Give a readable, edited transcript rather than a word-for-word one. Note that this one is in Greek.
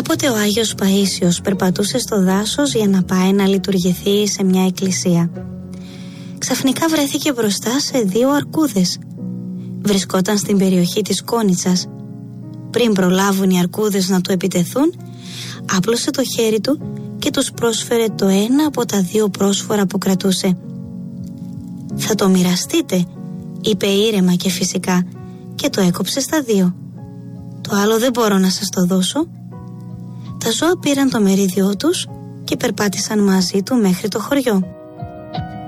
Κάποτε ο Άγιος Παΐσιος περπατούσε στο δάσος για να πάει να λειτουργηθεί σε μια εκκλησία. Ξαφνικά βρέθηκε μπροστά σε 2 αρκούδες. Βρισκόταν στην περιοχή της Κόνιτσας. Πριν προλάβουν οι αρκούδες να του επιτεθούν, άπλωσε το χέρι του και τους πρόσφερε το ένα από τα 2 πρόσφορα που κρατούσε. «Θα το μοιραστείτε», είπε ήρεμα και φυσικά, και το έκοψε στα 2. «Το άλλο δεν μπορώ να σας το δώσω». Τα ζώα πήραν το μερίδιό τους και περπάτησαν μαζί του μέχρι το χωριό.